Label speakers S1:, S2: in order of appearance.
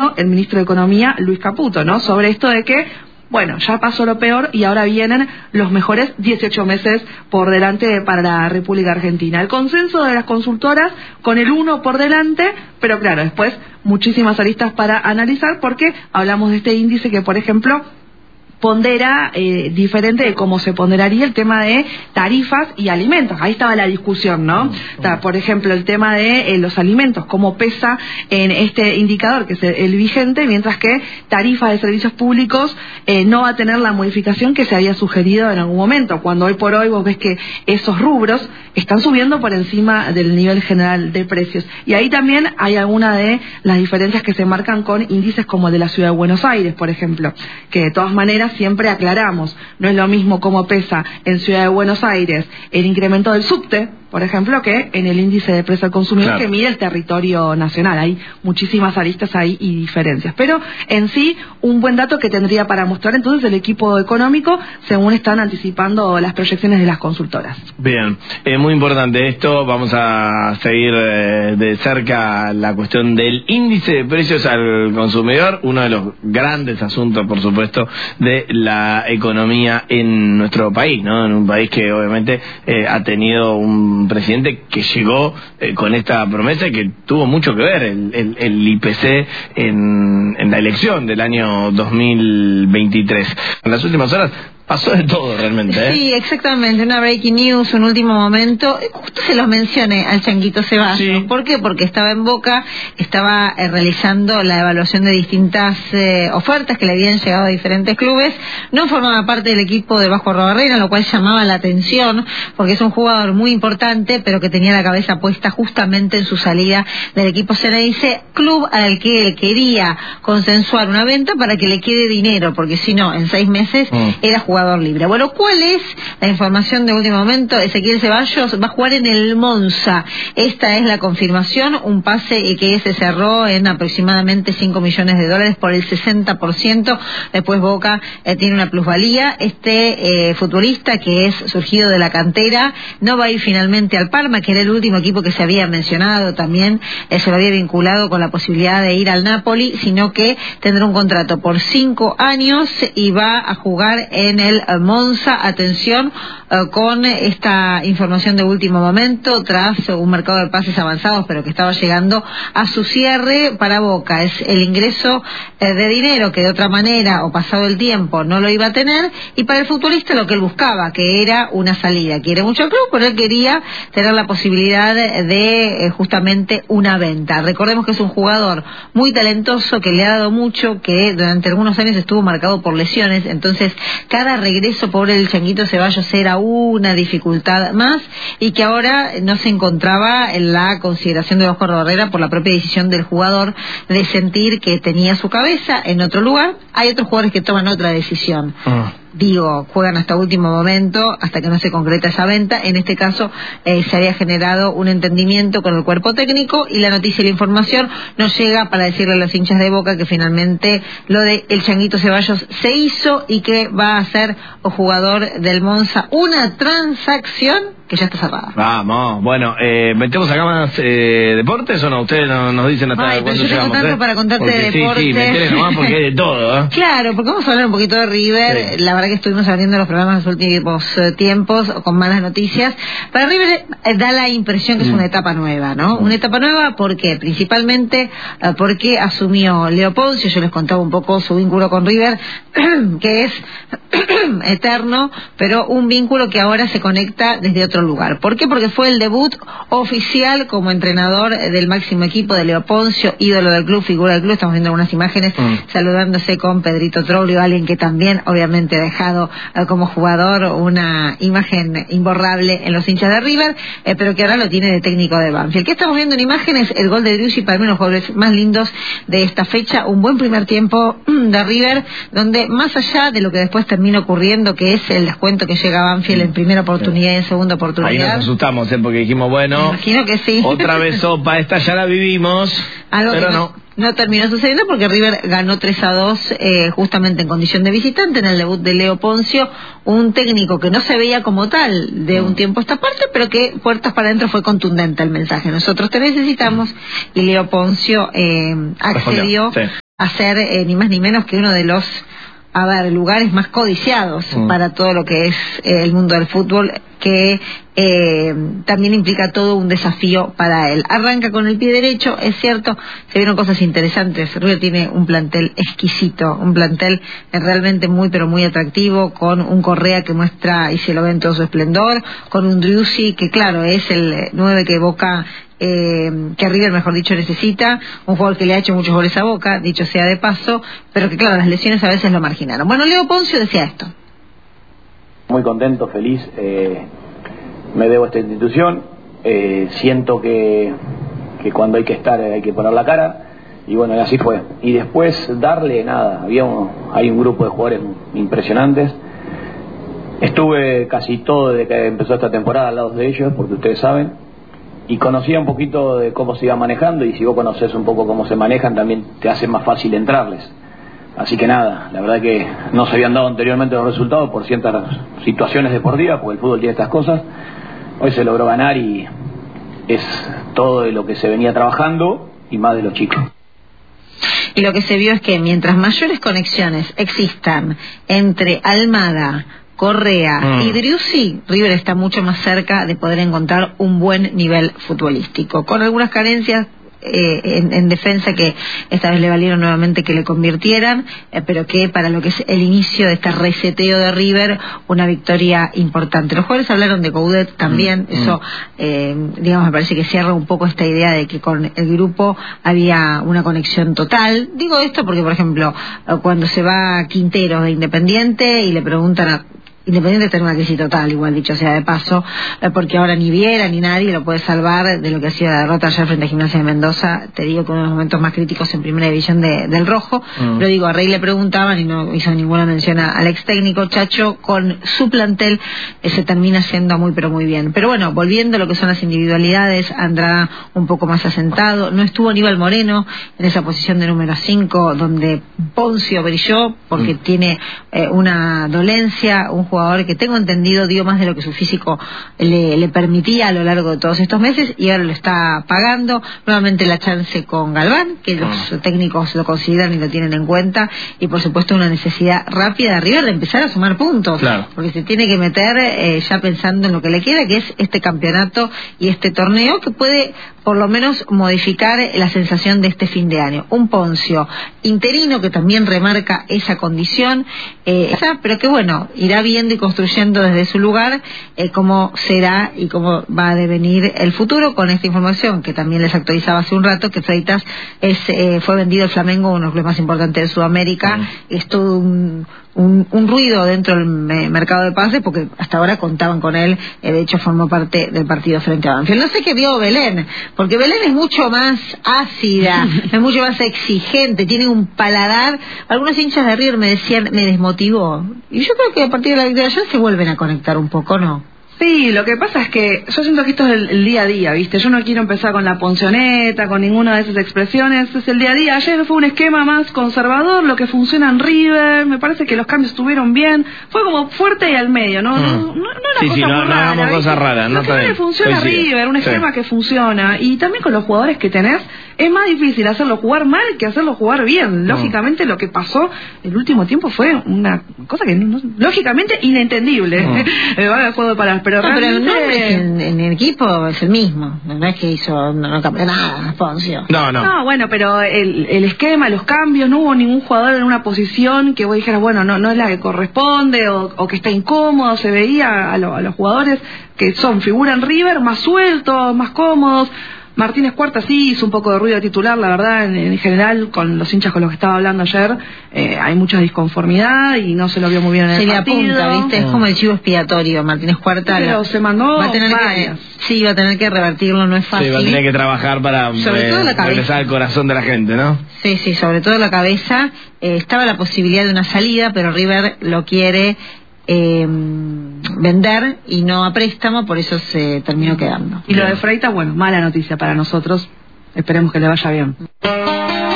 S1: el ministro de Economía, Luis Caputo, ¿no? Sobre esto de que, bueno, ya pasó lo peor y ahora vienen los mejores 18 meses por delante para la República Argentina. El consenso de las consultoras con el 1 por delante, pero claro, después muchísimas aristas para analizar porque hablamos de este índice que, por ejemplo, pondera diferente de cómo se ponderaría el tema de tarifas y alimentos. Ahí estaba la discusión, ¿no? Por ejemplo, el tema de los alimentos, cómo pesa en este indicador, que es el vigente, mientras que tarifas de servicios públicos no va a tener la modificación que se había sugerido en algún momento, cuando hoy por hoy vos ves que esos rubros están subiendo por encima del nivel general de precios. Y ahí también hay alguna de las diferencias que se marcan con índices como el de la Ciudad de Buenos Aires, por ejemplo, que de todas maneras siempre aclaramos, no es lo mismo cómo pesa en Ciudad de Buenos Aires el incremento del subte, por ejemplo, que en el índice de precio al consumidor, claro, que mide el territorio nacional. Hay muchísimas aristas ahí y diferencias. Pero en sí, un buen dato que tendría para mostrar entonces el equipo económico, según están anticipando las proyecciones de las consultoras.
S2: Bien, muy importante esto. Vamos a seguir de cerca la cuestión del índice de precios al consumidor, uno de los grandes asuntos, por supuesto, de la economía en nuestro país, ¿no? En un país que obviamente ha tenido un presidente que llegó con esta promesa y que tuvo mucho que ver el IPC en la elección del año 2023. En las últimas horas pasó de todo realmente, ¿eh?
S3: Sí, exactamente, una breaking news, un último momento. Justo se los mencioné al Changuito Ceballos. Sí. ¿Por qué? Porque estaba en Boca, estaba realizando la evaluación de distintas ofertas que le habían llegado a diferentes clubes. No formaba parte del equipo de Vasco Arrobarrena, lo cual llamaba la atención, porque es un jugador muy importante, pero que tenía la cabeza puesta justamente en su salida del equipo Ceneice, club al que él quería consensuar una venta para que le quede dinero, porque si no, en 6 meses era jugador libre. Bueno, ¿cuál es la información de último momento? Ezequiel Ceballos va a jugar en el Monza. Esta es la confirmación, un pase que se cerró en aproximadamente $5 millones por el 60%. Después Boca tiene una plusvalía. Este futbolista, que es surgido de la cantera, no va a ir finalmente al Parma, que era el último equipo que se había mencionado también, se lo había vinculado con la posibilidad de ir al Napoli, sino que tendrá un contrato por 5 años y va a jugar en el Monza. Atención con esta información de último momento, tras un mercado de pases avanzados, pero que estaba llegando a su cierre. Para Boca es el ingreso de dinero que de otra manera, o pasado el tiempo, no lo iba a tener, y para el futbolista lo que él buscaba, que era una salida. Quiere mucho el club, pero él quería tener la posibilidad de justamente una venta. Recordemos que es un jugador muy talentoso, que le ha dado mucho, que durante algunos años estuvo marcado por lesiones, entonces cada regreso, pobre del Changuito Ceballos, era una dificultad más, y que ahora no se encontraba en la consideración de Vasco Arrobarrena por la propia decisión del jugador de sentir que tenía su cabeza en otro lugar. Hay otros jugadores que toman otra decisión. Digo, juegan hasta último momento, hasta que no se concreta esa venta. En este caso se había generado un entendimiento con el cuerpo técnico, y la noticia y la información nos llega para decirle a los hinchas de Boca que finalmente lo de el Changuito Ceballos se hizo y que va a ser jugador del Monza. Una transacción que ya está cerrada.
S2: Vamos, bueno, ¿metemos acá más deportes o no? Ustedes nos dicen hasta cuándo llegamos.
S3: Tanto para contarte
S2: porque
S3: de deportes.
S2: Sí, metele nomás porque hay de todo, ¿eh?
S3: Claro, porque vamos a hablar un poquito de River. Sí. La verdad que estuvimos abriendo los programas en los últimos tiempos con malas noticias. Para River da la impresión que es una etapa nueva, ¿no? Una etapa nueva, ¿por qué? Principalmente porque asumió Leo Poncio. Yo les contaba un poco su vínculo con River, que es eterno, pero un vínculo que ahora se conecta desde otro lugar. ¿Por qué? Porque fue el debut oficial como entrenador del máximo equipo de Leo Poncio, ídolo del club, figura del club. Estamos viendo algunas imágenes saludándose con Pedrito Troglio, alguien que también obviamente ha dejado como jugador una imagen imborrable en los hinchas de River, pero que ahora lo tiene de técnico de Banfield. ¿Qué estamos viendo en imágenes? El gol de Driussi, para mí uno de los goles más lindos de esta fecha. Un buen primer tiempo de River, donde más allá de lo que después termina ocurriendo, que es el descuento que llega a Banfield en primera oportunidad y en segunda oportunidad.
S2: Ahí nos asustamos, porque dijimos, bueno,
S3: imagino que sí.
S2: Otra vez sopa, esta ya la vivimos,
S3: algo
S2: pero
S3: que no terminó sucediendo, porque River ganó 3-2 justamente en condición de visitante en el debut de Leo Poncio, un técnico que no se veía como tal de un tiempo a esta parte, pero que puertas para adentro fue contundente el mensaje: nosotros te necesitamos, y Leo Poncio accedió a ser ni más ni menos que uno de los lugares más codiciados para todo lo que es el mundo del fútbol, que también implica todo un desafío para él. Arranca con el pie derecho, es cierto, se vieron cosas interesantes. River tiene un plantel exquisito, un plantel realmente muy pero muy atractivo, con un Correa que muestra y se lo ve en todo su esplendor, con un Driussi que claro es el 9 que Boca que River, mejor dicho, necesita, un jugador que le ha hecho muchos goles a Boca, dicho sea de paso, pero que claro, las lesiones a veces lo marginaron. Bueno, Leo Ponzio decía esto.
S4: Muy contento, feliz, me debo a esta institución, siento que cuando hay que estar hay que poner la cara, y bueno, así fue. Y después darle nada, hay un grupo de jugadores impresionantes, estuve casi todo desde que empezó esta temporada al lado de ellos, porque ustedes saben, y conocía un poquito de cómo se iba manejando, y si vos conocés un poco cómo se manejan también te hace más fácil entrarles. Así que nada, la verdad que no se habían dado anteriormente los resultados por ciertas situaciones deportivas, porque el fútbol tiene estas cosas. Hoy se logró ganar y es todo de lo que se venía trabajando y más de los chicos.
S3: Y lo que se vio es que mientras mayores conexiones existan entre Almada, Correa y Driussi, River está mucho más cerca de poder encontrar un buen nivel futbolístico, con algunas carencias en defensa que esta vez le valieron nuevamente que le convirtieran, pero que para lo que es el inicio de este reseteo de River, una victoria importante. Los jugadores hablaron de Coudet también, eso digamos me parece que cierra un poco esta idea de que con el grupo había una conexión total. Digo esto porque, por ejemplo, cuando se va Quintero de Independiente y le preguntan a Independiente, está en una crisis total, igual dicho sea de paso, porque ahora ni Viera ni nadie lo puede salvar de lo que ha sido la derrota ayer frente a Gimnasia de Mendoza. Te digo que uno de los momentos más críticos en primera división del Rojo. Lo digo, a Rey le preguntaban y no hizo ninguna mención al ex técnico. Chacho con su plantel se termina siendo muy pero muy bien. Pero bueno, volviendo a lo que son las individualidades, Andrada un poco más asentado, no estuvo Aníbal Moreno en esa posición de número 5 donde Ponzio brilló porque tiene una dolencia, un jugador que tengo entendido dio más de lo que su físico le permitía a lo largo de todos estos meses, y ahora lo está pagando. Nuevamente la chance con Galván, que los técnicos lo consideran y lo tienen en cuenta, y por supuesto una necesidad rápida de River de empezar a sumar puntos, porque se tiene que meter ya pensando en lo que le queda, que es este campeonato y este torneo, que puede por lo menos modificar la sensación de este fin de año. Un Ponzio interino que también remarca esa condición, pero que bueno, irá viendo y construyendo desde su lugar cómo será y cómo va a devenir el futuro, con esta información que también les actualizaba hace un rato, que Freitas fue vendido al Flamengo, uno de los clubes más importantes de Sudamérica. Es todo un ruido dentro del mercado de pases, porque hasta ahora contaban con él, de hecho formó parte del partido frente a Banfield. No sé qué vio Belén, porque Belén es mucho más ácida, es mucho más exigente, tiene un paladar. Algunos hinchas de River me decían, me desmotivó, y yo creo que a partir de la victoria ya se vuelven a conectar un poco, ¿no?
S1: Sí, lo que pasa es que yo siento que esto es el día a día, ¿viste? Yo no quiero empezar con la poncioneta, con ninguna de esas expresiones, es el día a día. Ayer fue un esquema más conservador, lo que funciona en River, me parece que los cambios estuvieron bien, fue como fuerte y al medio, ¿no? No
S2: hagamos cosas raras,
S1: no que funciona River, un esquema que funciona, y también con los jugadores que tenés, es más difícil hacerlo jugar mal que hacerlo jugar bien. Lógicamente lo que pasó el último tiempo fue una cosa que lógicamente inentendible. El juego de palabras, pero
S3: el nombre en el equipo es el mismo, no es que no cambió nada, Ponzio.
S1: No, bueno, pero el esquema, los cambios, no hubo ningún jugador en una posición que vos dijeras, bueno, no es la que corresponde, o que está incómodo. Se veía a los jugadores que figura en River más sueltos, más cómodos. Martínez Cuarta sí hizo un poco de ruido titular, la verdad, en general, con los hinchas con los que estaba hablando ayer, hay mucha disconformidad y no se lo vio muy bien en el partido.
S3: Se le apunta, ¿viste? Es como el chivo expiatorio, Martínez Cuarta.
S1: Pero se mandó
S3: va a tener que revertirlo, no es fácil.
S2: Sí, va a tener que trabajar para regresar al corazón de la gente, ¿no?
S3: Sí, sobre todo la cabeza. Estaba la posibilidad de una salida, pero River lo quiere vender y no a préstamo, por eso se terminó quedando.
S1: Y lo de Freitas, bueno, mala noticia para nosotros, esperemos que le vaya bien.